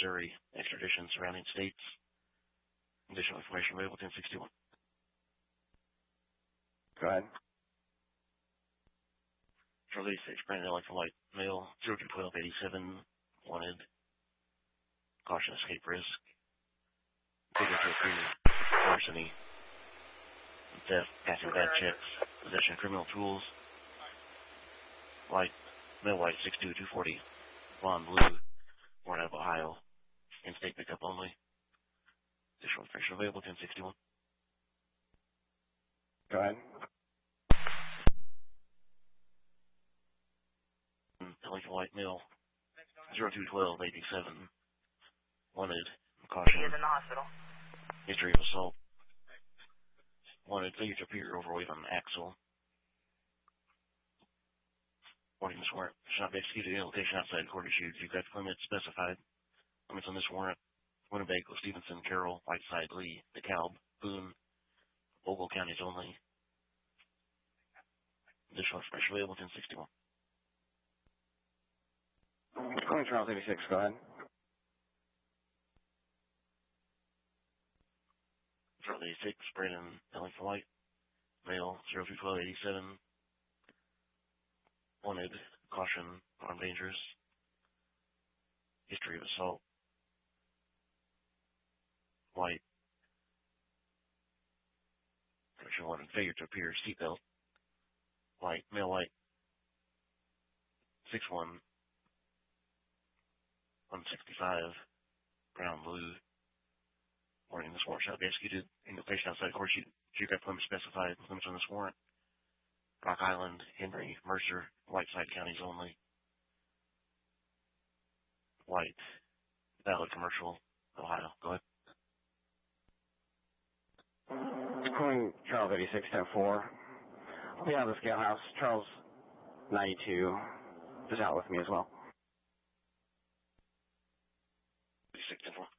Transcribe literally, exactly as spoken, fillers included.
Missouri, extradition surrounding states. Additional information available ten sixty-one. Go ahead. Charlie six, Brandon Alexa White, male, zero two twelve eighty-seven, wanted. Caution escape risk. Figure to appear. Larceny. Theft, passing bad checks. Possession of criminal tools. White, male white, six two, two forty. Blonde blue. Born out of Ohio. In-state pickup only. Additional information available ten sixty-one. Go ahead. Alexa White, male, zero two twelve eighty-seven. Wanted. Caution. He is in the hospital. History of assault. Wanted. Failure to appear overweight on axle. Warning this warrant should not be executed in a location outside court issued. You've got limits specified. Limits on this warrant. Winnebago, Stevenson, Carroll, Whiteside, Lee, DeKalb, Boone, Ogle counties only. Additional information available ten sixty-one. Calling Charles eighty-six, go ahead. Charles eighty-six, Brandon Alexa White, male, zero two twelve eighty-seven. Wanted. Caution. Armed dangerous. History of assault. White. Correction wanted. Failure to appear. Seatbelt. White. Male white. six one. one sixty-five. Brown blue. Warning this warrant shall be executed in location outside court. Geographic limits specified. Limits on this warrant. Rock Island, Henry, Mercer, Whiteside counties only. White. Valid commercial. Ohio. Go ahead. Calling Charles eighty-six, ten four. I'll be out of the scale house. Charles ninety-two is out with me as well. eighty-six, ten four.